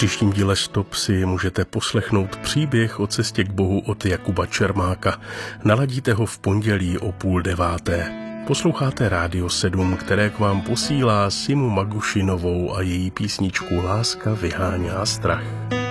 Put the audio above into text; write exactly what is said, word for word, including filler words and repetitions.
příštím díle Stop si můžete poslechnout příběh o cestě k Bohu od Jakuba Čermáka. Naladíte ho v pondělí o půl deváté. Posloucháte Rádio sedm, které k vám posílá Simu Magušinovou a její písničku Láska vyháňá strach.